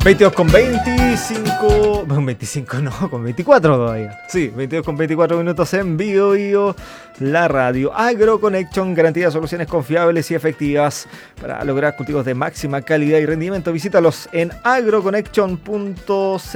22 con 25, bueno, 25 no, con 24 todavía. Sí, 22 con 24 minutos en Bio, la radio AgroConnection, garantía de soluciones confiables y efectivas para lograr cultivos de máxima calidad y rendimiento. Visítalos en agroconnection.cl.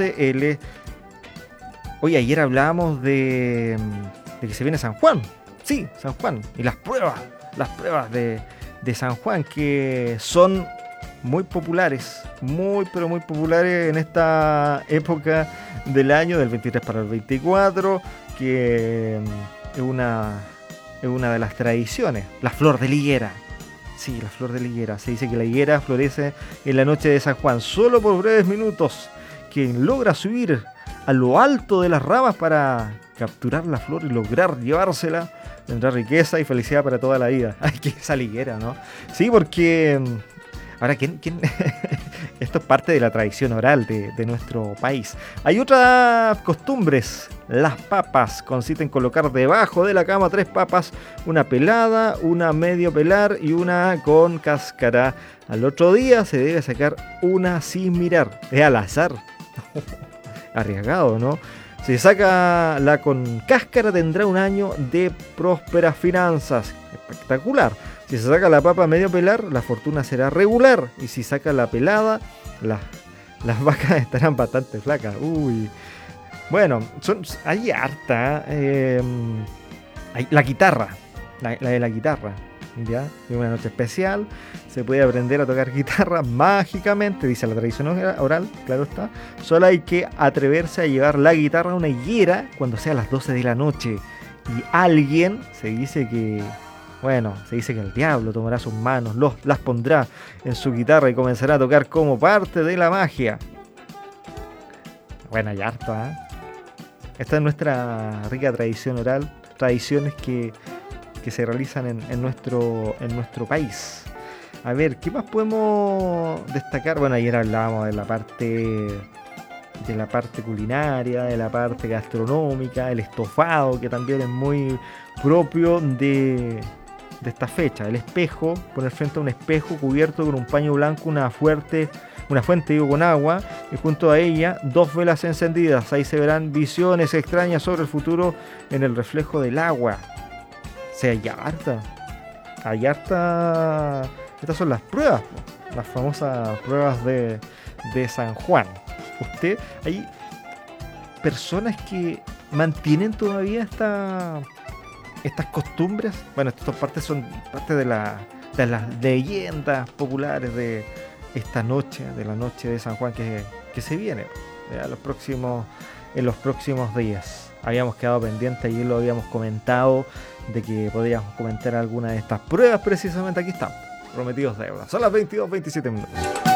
Oye, ayer hablábamos de que se viene San Juan. Sí, San Juan. Y las pruebas de San Juan, que son muy populares, pero muy populares en esta época del año, del 23 para el 24, que es una de las tradiciones, la flor de la higuera. Sí, la flor de la higuera. Se dice que la higuera florece en la noche de San Juan, solo por breves minutos. Quien logra subir a lo alto de las ramas para capturar la flor y lograr llevársela, tendrá riqueza y felicidad para toda la vida. Ay, que esa higuera, ¿no? Sí, porque ahora, ¿quién? Esto es parte de la tradición oral de nuestro país. Hay otras costumbres. Las papas. Consiste en colocar debajo de la cama 3 papas, una pelada, una medio pelar y una con cáscara. Al otro día se debe sacar una sin mirar. Es al azar. Arriesgado, ¿no? Si saca la con cáscara tendrá un año de prósperas finanzas. Espectacular. Si se saca la papa medio pelar, la fortuna será regular. Y si saca la pelada, las vacas estarán bastante flacas. Uy. Bueno, hay harta. Hay la guitarra. La de la guitarra. ¿Ya? Es una noche especial. Se puede aprender a tocar guitarra mágicamente, dice la tradición oral, claro está. Solo hay que atreverse a llevar la guitarra a una higuera cuando sea las 12 de la noche. Y alguien, se dice que el diablo tomará sus manos, las pondrá en su guitarra y comenzará a tocar como parte de la magia. Bueno, hay harto, ¿eh? Esta es nuestra rica tradición oral, tradiciones que se realizan en nuestro país. A ver, ¿qué más podemos destacar? Bueno, ayer hablábamos de la parte culinaria, de la parte gastronómica, el estofado, que también es muy propio de esta fecha. El espejo, poner frente a un espejo cubierto con un paño blanco, una fuente con agua, y junto a ella 2 velas encendidas. Ahí se verán visiones extrañas sobre el futuro en el reflejo del agua. O sea, hay harta. Estas son las pruebas, las famosas pruebas de San Juan. Hay personas que mantienen todavía estas costumbres. Bueno, estas partes son parte de las leyendas populares de esta noche, de la noche de San Juan que se viene en los próximos días. Habíamos quedado pendientes, ayer lo habíamos comentado, de que podríamos comentar alguna de estas pruebas. Precisamente aquí estamos, prometidos deuda. Son las 22:27 minutos.